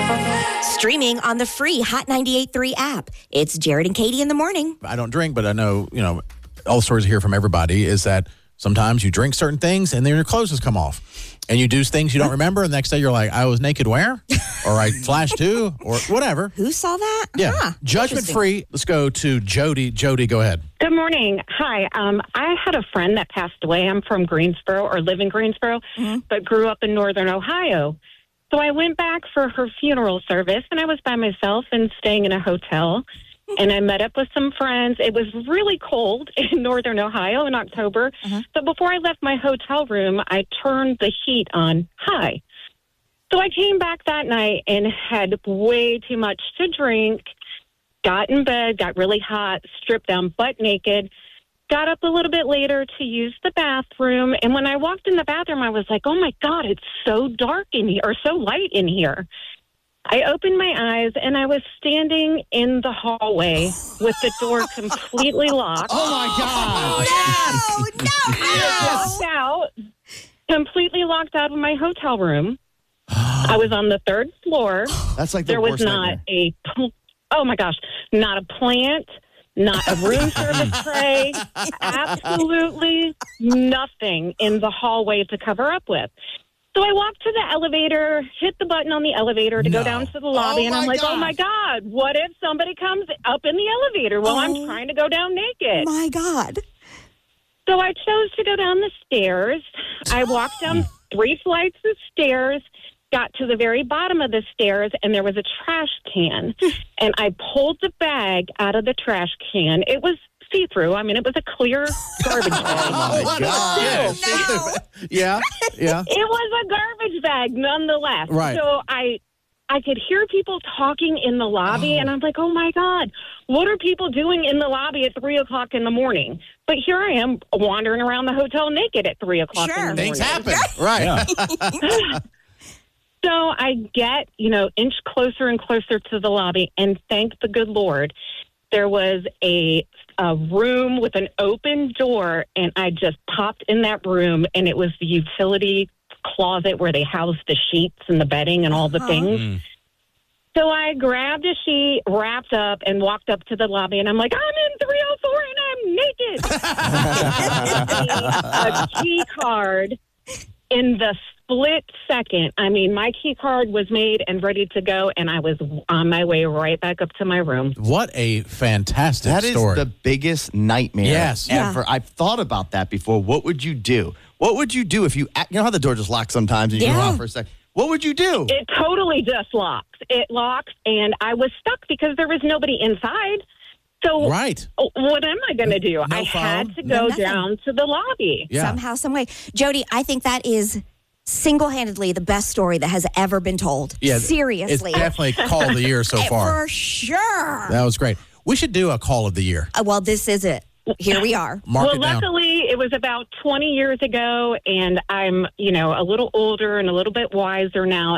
Streaming on the free Hot 98.3 app. It's Jared and Katie in the morning. I don't drink, but I know, all the stories I hear from everybody is that sometimes you drink certain things and then your clothes just come off. And you do things you don't remember, and the next day you're like, I was naked where? Or I flashed too? Or whatever. Who saw that? Yeah. Judgment free. Let's go to Jody. Jody, go ahead. Good morning. Hi. I had a friend that passed away. I'm from Greensboro, or live in Greensboro, but grew up in northern Ohio. So I went back for her funeral service, and I was by myself and staying in a hotel. And I met up with some friends. It was really cold in northern Ohio in October. But before I left my hotel room, I turned the heat on high. So I came back that night and had way too much to drink, got in bed, got really hot, stripped down butt naked, got up a little bit later to use the bathroom. And when I walked in the bathroom, I was like, oh, my God, it's so dark in here, or so light in here. I opened my eyes, and I was standing in the hallway with the door completely locked. Oh, my God. I walked out, completely locked out of my hotel room. I was on the third floor. That's like the There was worst not nightmare. not a plant, not a room service tray, absolutely nothing in the hallway to cover up with. So I walked to the elevator, hit the button on the elevator to go down to the lobby, and I'm like, oh, my God, what if somebody comes up in the elevator while I'm trying to go down naked? My God. So I chose to go down the stairs. I walked down 3 flights of stairs, got to the very bottom of the stairs, and there was a trash can. And I pulled the bag out of the trash can. It was see-through. I mean, it was a clear garbage bag. Oh, my God. Yeah. It was a garbage bag, nonetheless. Right. So I could hear people talking in the lobby, and I'm like, oh, my God, what are people doing in the lobby at 3 o'clock in the morning? But here I am wandering around the hotel naked at 3 o'clock in the morning. Things happen. Right. Yeah. So I get, inch closer and closer to the lobby, and thank the good Lord, there was a room with an open door, and I just popped in that room, and it was the utility closet where they house the sheets and the bedding and all the things. So I grabbed a sheet, wrapped up, and walked up to the lobby, and I'm like, I'm in 304, and I'm naked. A key card in the split second. I mean, my key card was made and ready to go, and I was on my way right back up to my room. What a fantastic That is story. the biggest nightmare Yes. ever. I've thought about that before. What would you do? What would you do if you know how the door just locks sometimes and you go out for a second? What would you do? It totally just locks. It locks, and I was stuck because there was nobody inside. So what am I going to do? I had to go down to the lobby. Yeah. Somehow, some way. Jody, I think that is single-handedly the best story that has ever been told. Yeah, Seriously. It's definitely call of the year so far. For sure. That was great. We should do a call of the year. Well, this is it. Here we are. Mark it down. Luckily, it was about 20 years ago, and I'm, a little older and a little bit wiser now.